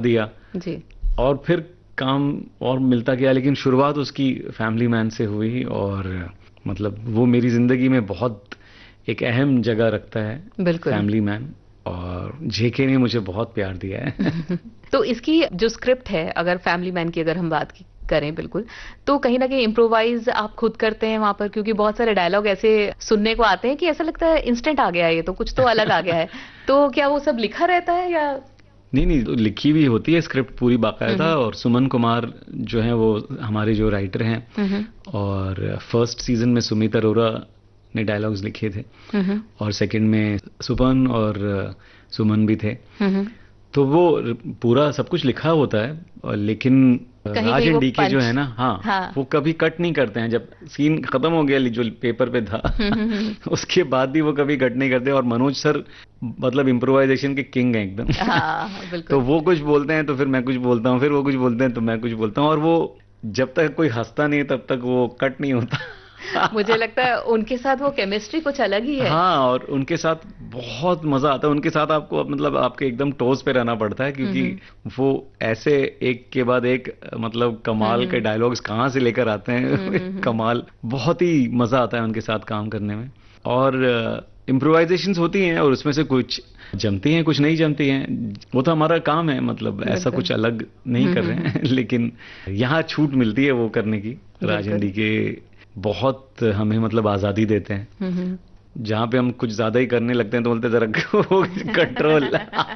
दिया जी। और फिर काम और मिलता गया, लेकिन शुरुआत उसकी फैमिली मैन से हुई और मतलब वो मेरी ज़िंदगी में बहुत एक अहम जगह रखता है, बिल्कुल। फैमिली मैन, और जेके ने मुझे बहुत प्यार दिया है। तो इसकी जो स्क्रिप्ट है, अगर फैमिली मैन की अगर हम बात करें, बिल्कुल, तो कहीं ना कहीं इम्प्रोवाइज आप खुद करते हैं वहां पर, क्योंकि बहुत सारे डायलॉग ऐसे सुनने को आते हैं कि ऐसा लगता है इंस्टेंट आ गया है, ये तो कुछ तो अलग आ गया है। तो क्या वो सब लिखा रहता है या? नहीं नहीं, तो लिखी भी होती है स्क्रिप्ट पूरी बाकायदा, और सुमन कुमार जो है वो हमारे जो राइटर हैं, और फर्स्ट सीजन में सुमित अरोरा ने डायलॉग्स लिखे थे और सेकंड में सुपन और सुमन भी थे। तो वो पूरा सब कुछ लिखा होता है, और लेकिन कहीं राज कहीं एंड वो डीके जो पंच। है ना, हाँ, हाँ। वो कभी कट नहीं करते हैं। जब सीन खत्म हो गया जो पेपर पे था उसके बाद भी वो कभी कट नहीं करते, और मनोज सर मतलब इम्प्रोवाइजेशन के किंग हैं एकदम। हाँ, तो बिल्कुल। वो कुछ बोलते हैं तो फिर मैं कुछ बोलता हूँ, फिर वो कुछ बोलते हैं तो मैं कुछ बोलता हूँ, और वो जब तक कोई हंसता नहीं तब तक वो कट नहीं होता। मुझे लगता है उनके साथ वो केमिस्ट्री कुछ अलग ही है। हाँ, और उनके साथ बहुत मजा आता है। उनके साथ आपको मतलब आपके एकदम टोज पे रहना पड़ता है, क्योंकि वो ऐसे एक के बाद एक मतलब कमाल के डायलॉग्स कहाँ से लेकर आते हैं। कमाल, बहुत ही मजा आता है उनके साथ काम करने में। और इम्प्रोवाइजेशंस होती हैं, और उसमें से कुछ जमती हैं, कुछ नहीं जमती हैं। वो तो हमारा काम है, मतलब ऐसा बिल्कुल। कुछ अलग नहीं कर रहे हैं। लेकिन यहाँ छूट मिलती है वो करने की। बिल्कुल। राजन के बहुत हमें मतलब आज़ादी देते हैं। जहाँ पे हम कुछ ज़्यादा ही करने लगते हैं तो बोलते हैं जरा कंट्रोल।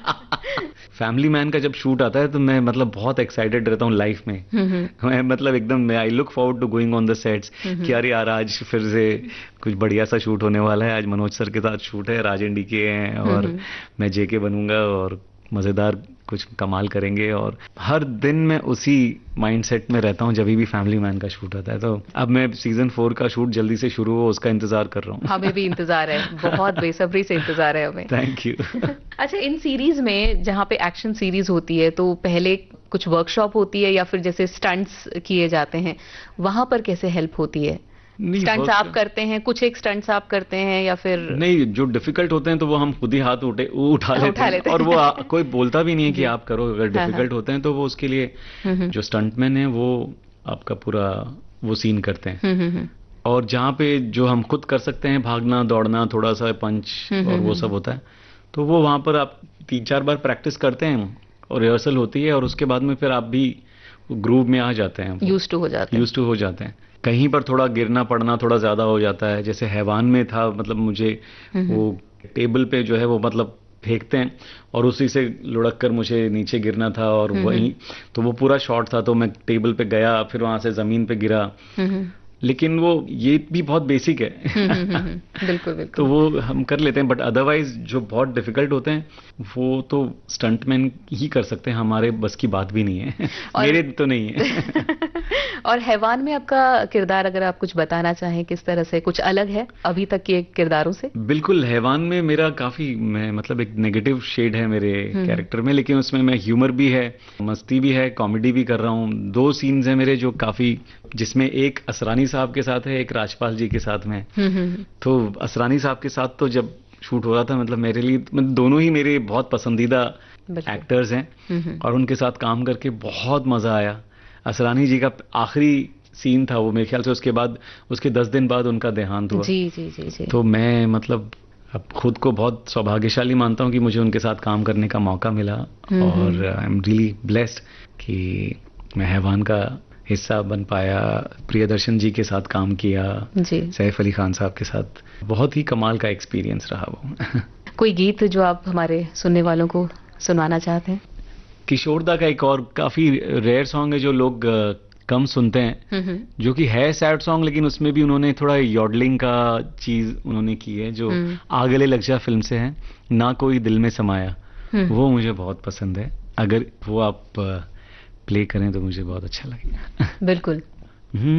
फैमिली मैन का जब शूट आता है तो मैं मतलब बहुत एक्साइटेड रहता हूँ लाइफ में। मैं मतलब एकदम I look forward to going on the sets कि यार आज फिर से कुछ बढ़िया सा शूट होने वाला है। आज मनोज सर के साथ शूट है, राज एंड डीके हैं, और मैं जेके बनूंगा और मज़ेदार कुछ कमाल करेंगे। और हर दिन मैं उसी माइंडसेट में रहता हूँ जब भी फैमिली मैन का शूट आता है। तो अब मैं सीजन 4 का शूट जल्दी से शुरू हो उसका इंतजार कर रहा हूँ। हमें भी इंतजार है, बहुत बेसब्री से इंतजार है हमें। Thank you. अच्छा, इन सीरीज में जहाँ पे एक्शन सीरीज होती है तो पहले कुछ वर्कशॉप होती है या फिर जैसे स्टंट्स किए जाते हैं, वहां पर कैसे हेल्प होती है? नहीं, स्टंट्स आप करते हैं, कुछ एक स्टंट्स आप करते हैं या फिर? नहीं, जो डिफिकल्ट होते हैं तो वो हम खुद ही हाथ उठा लेते उठा हैं, लेते और वो हैं। कोई बोलता भी नहीं है कि जी। आप करो। अगर हाँ, हाँ। डिफिकल्ट होते हैं तो वो उसके लिए जो स्टंटमैन है वो आपका पूरा वो सीन करते हैं। और जहाँ पे जो हम खुद कर सकते हैं, भागना दौड़ना, थोड़ा सा पंच और वो सब होता है, तो वो वहाँ पर आप 3-4 बार प्रैक्टिस करते हैं और रिहर्सल होती है, और उसके बाद में फिर आप भी ग्रूव में आ जाते हैं, यूज्ड टू हो जाते हैं। यूज्ड टू हो जाते हैं। कहीं पर थोड़ा गिरना पड़ना थोड़ा ज्यादा हो जाता है, जैसे हैवान में था, मतलब मुझे वो टेबल पे जो है वो मतलब फेंकते हैं और उसी से लुढ़क कर मुझे नीचे गिरना था, और वहीं तो वो पूरा शॉट था, तो मैं टेबल पे गया, फिर वहां से जमीन पे गिरा। लेकिन वो ये भी बहुत बेसिक है। बिल्कुल, तो बिल्कुल। वो हम कर लेते हैं, बट अदरवाइज जो बहुत डिफिकल्ट होते हैं वो तो स्टंटमैन ही कर सकते हैं, हमारे बस की बात भी नहीं है। और मेरे तो नहीं है। और हैवान में आपका किरदार अगर आप कुछ बताना चाहें, किस तरह से कुछ अलग है अभी तक के किरदारों से? बिल्कुल, हैवान में मेरा काफी मैं मतलब एक नेगेटिव शेड है मेरे कैरेक्टर में, लेकिन उसमें मैं ह्यूमर भी है, मस्ती भी है, कॉमेडी भी कर रहा हूँ। 2 सीन्स हैं मेरे जो काफी, जिसमें एक असरानी साहब के साथ है, एक राजपाल जी के साथ में। तो असरानी साहब के साथ तो जब शूट हो रहा था, मतलब मेरे लिए मतलब दोनों ही मेरे बहुत पसंदीदा एक्टर्स हैं, और उनके साथ काम करके बहुत मजा आया। असरानी जी का आखिरी सीन था वो, मेरे ख्याल से उसके बाद उसके 10 दिन बाद उनका देहांत हुआ। जी, जी, जी, जी। तो मैं मतलब अब खुद को बहुत सौभाग्यशाली मानता हूँ कि मुझे उनके साथ काम करने का मौका मिला, और आई एम रियली ब्लेस्ड कि मैं हैवान का हिस्सा बन पाया, प्रियदर्शन जी के साथ काम किया, जी। सैफ अली खान साहब के साथ। बहुत ही कमाल का एक्सपीरियंस रहा वो। कोई गीत जो आप हमारे सुनने वालों को सुनाना चाहते हैं? किशोर दा का एक और काफी रेयर सॉन्ग है जो लोग कम सुनते हैं, जो कि है सैड सॉन्ग, लेकिन उसमें भी उन्होंने थोड़ा यॉडलिंग का चीज उन्होंने की है, जो आगले लग जा फिल्म से है, ना कोई दिल में समाया। वो मुझे बहुत पसंद है, अगर वो आप प्ले करें तो मुझे बहुत अच्छा लगेगा। बिल्कुल।